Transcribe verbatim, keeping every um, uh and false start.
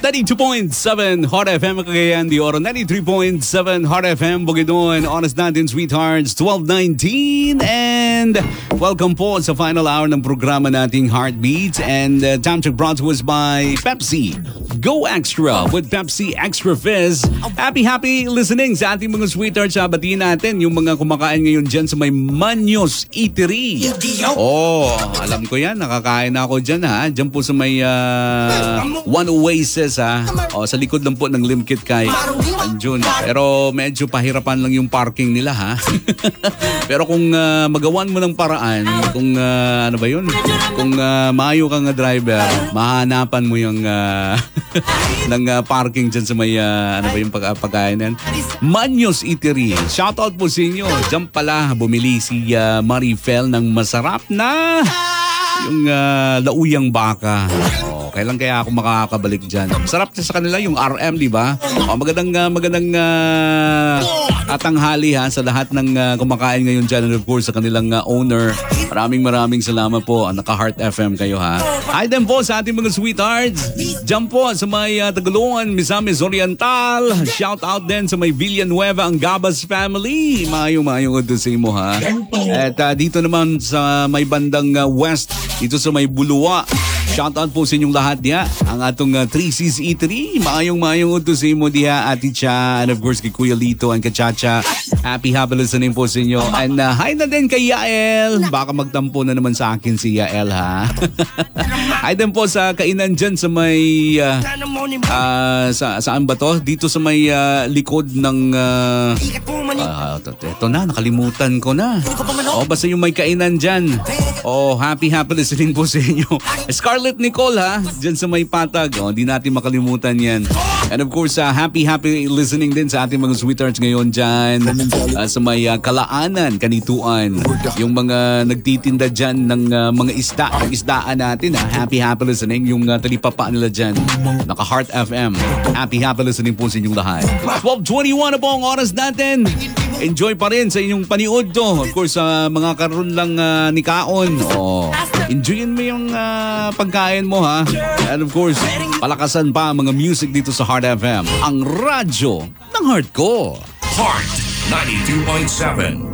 ninety-two point seven Hot F M Cagayan de Oro, ninety-three point seven Hot F M Bukidnon. Honest natin, sweethearts, twelve nineteen. And welcome po sa final hour ng programa nating Heartbeats. And uh, time check brought to us by Pepsi. Go Extra with Pepsi Extra Fizz. Happy, happy listening sa ating mga sweethearts. Batiin natin yung mga kumakain ngayon dyan sa may Manyos Eatery. Oh, alam ko yan. Nakakain na ako dyan, ha. Dyan po sa may uh, One Oasis, ha. Oh, sa likod lang po ng Limkit kay Anjun. Pero medyo pahirapan lang yung parking nila, ha. Pero kung uh, magawan mo ng paraan, kung uh, ano ba yun? Kung uh, maayo kang driver, mahanapan mo yung uh, ng uh, parking dyan sa may uh, ano ba yung pag pagkainan. Manyos Eatery. Shoutout po sa inyo. Diyan pala bumili si uh, Marifel ng masarap na yung uh, lauyang baka. Oh, kailan kaya ako makakabalik dyan? Sarap sa kanila yung R M, di ba? Oh, magandang uh, magandang uh, atanghali ha sa lahat ng uh, kumakain ngayon dyan, and of course sa kanilang uh, owner. Maraming maraming salamat po. Naka-Heart F M kayo, ha. Hi din po sa ating mga sweethearts. Diyan po sa may uh, Tagalongan, Misamis Oriental. Shout out din sa may Villanueva, ang Gabas family. Mayong-mayong utusin mo, ha. At uh, dito naman sa may bandang uh, west, dito sa may Bulua. Shoutout po sa inyong lahat diya. Ang atong uh, three C's Eatery. Maayong-maayong utusin mo diya, Ate Cha. And of course, kay Kuya Lito and Kachacha. Happy, happy listening po sa inyo. And uh, hi na din kay Yael. Baka magtampo na naman sa akin si Yael, ha. Hi din po sa kainan dyan sa may... Uh, uh, sa, saan ba to? Dito sa may uh, likod ng... Uh, uh, ito na, nakalimutan ko na. O, basta yung may kainan dyan. Oh, happy, happy listening po sa inyo. Scarlett Nicole, ha? Diyan sa may patag. Oh, hindi natin makalimutan yan. And of course, uh, happy, happy listening din sa ating mga sweethearts ngayon dyan. Uh, sa may uh, Kalaanan, Kanituan. Yung mga nagtitinda dyan ng uh, mga isda. Ang isdaan natin, ha? Happy, happy listening. Yung uh, talipapa nila dyan. Naka-Heart F M. Happy, happy listening po sa inyong lahat. twelve twenty-one na po ang oras natin. Enjoy pa rin sa inyong paniod to. Of course, uh, mga karoon lang uh, ni Kaon. Oh, enjoyin mo yung uh, pagkain mo, ha. And of course, palakasan pa ang mga music dito sa Heart F M. Ang radyo ng heart ko. Heart ninety-two point seven.